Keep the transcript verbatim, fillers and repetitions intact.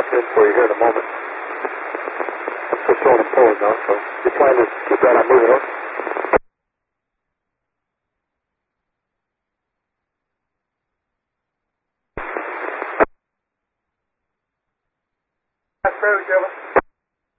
in for you here in a moment. I'm just throwing them forward now, so you plan to keep that on moving up. That's fairly, Kevin.